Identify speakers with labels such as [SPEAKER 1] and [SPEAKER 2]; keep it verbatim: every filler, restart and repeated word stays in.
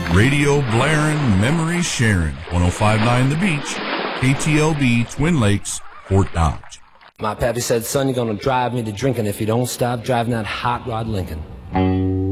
[SPEAKER 1] Radio blaring, memory sharing. one oh five point nine The Beach, K T L B, Twin Lakes, Fort Dodge.
[SPEAKER 2] My pappy said, son, you're gonna drive me to drinking if you don't stop driving that hot rod Lincoln.